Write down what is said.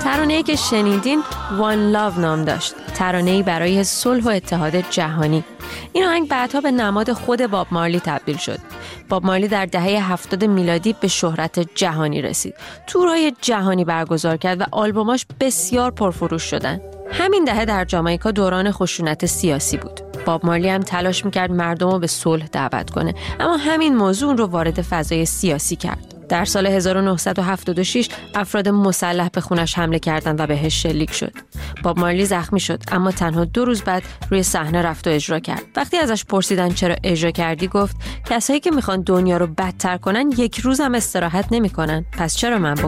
ترانه‌ای که شنیدین One Love نام داشت، ترانه‌ای برای صلح و اتحاد جهانی. این آهنگ بعدها به نماد خود باب مارلی تبدیل شد. باب مارلی در دهه 70 میلادی به شهرت جهانی رسید. تورهای جهانی برگزار کرد و آلبوماش بسیار پرفروش شدن. همین دهه در جامائیکا دوران خشونت سیاسی بود. باب مارلی هم تلاش میکرد مردم رو به صلح دعوت کنه، اما همین موضوع رو وارد فضای سیاسی کرد. در سال 1976 افراد مسلح به خونش حمله کردند و بهش شلیک شد. باب مارلی زخمی شد، اما تنها 2 روز بعد روی صحنه رفت و اجرا کرد. وقتی ازش پرسیدن چرا اجرا کردی، گفت کسایی که میخوان دنیا رو بدتر کنن 1 روز هم استراحت نمیکنن، پس چرا من